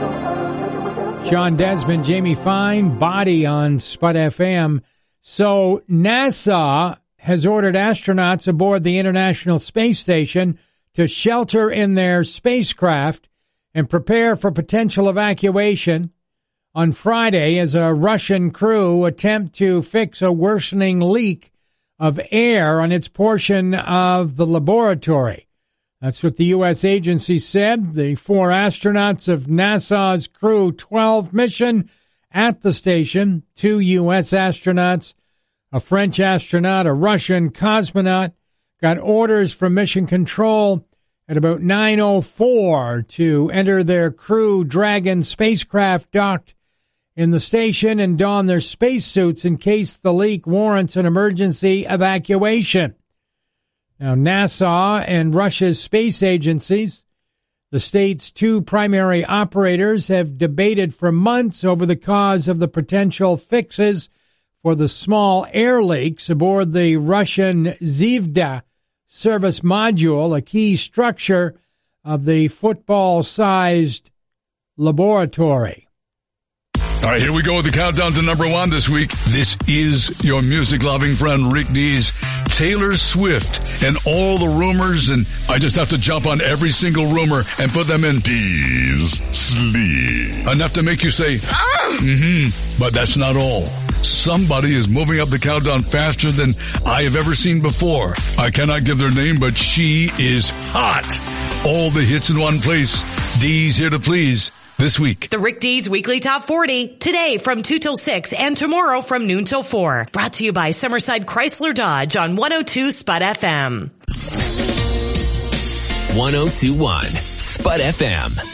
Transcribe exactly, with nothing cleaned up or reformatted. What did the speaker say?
Sean Desmond, Jamie Fine, Body on Spud F M. So NASA has ordered astronauts aboard the International Space Station to shelter in their spacecraft and prepare for potential evacuation on Friday as a Russian crew attempt to fix a worsening leak of air on its portion of the laboratory. That's what the U S agency said. The four astronauts of NASA's Crew twelve mission at the station, two U S astronauts, a French astronaut, a Russian cosmonaut, got orders from Mission Control at about nine oh four to enter their Crew Dragon spacecraft docked in the station and don their spacesuits in case the leak warrants an emergency evacuation. Now, NASA and Russia's space agencies, the state's two primary operators, have debated for months over the cause of the potential fixes for the small air leaks aboard the Russian Zvezda service module, a key structure of the football-sized laboratory. All right, here we go with the countdown to number one this week. This is your music-loving friend, Rick Dees. Taylor Swift and all the rumors, and I just have to jump on every single rumor and put them in Dees sleep. Enough to make you say, ah! Mm-hmm. But that's not all. Somebody is moving up the countdown faster than I have ever seen before. I cannot give their name, but she is hot. All the hits in one place. Dees here to please. This week, the Rick Dees Weekly Top forty, today from two till six and tomorrow from noon till four. Brought to you by Summerside Chrysler Dodge on one oh two Spud F M. one oh two point one Spud F M.